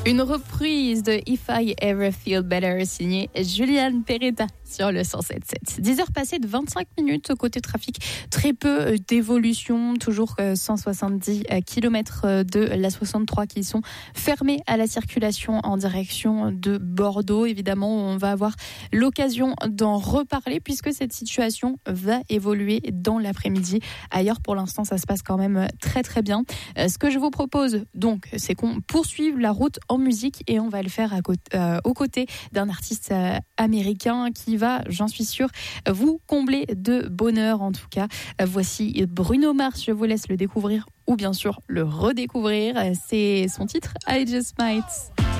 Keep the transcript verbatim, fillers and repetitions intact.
Une reprise de If I Ever Feel Better signée Julian Peretta sur le cent sept sept. dix heures passées de vingt-cinq minutes côté trafic. Très peu d'évolution, toujours cent soixante-dix kilomètres de la soixante-trois qui sont fermés à la circulation en direction de Bordeaux. Évidemment, on va avoir l'occasion d'en reparler puisque cette situation va évoluer dans l'après-midi. Ailleurs, pour l'instant, ça se passe quand même très très bien. Ce que je vous propose donc, c'est qu'on poursuive la route en musique et on va le faire à côté, euh, aux côtés d'un artiste euh, américain qui va, j'en suis sûre, vous combler de bonheur en tout cas. Euh, voici Bruno Mars, je vous laisse le découvrir ou bien sûr le redécouvrir. C'est son titre I Just Might.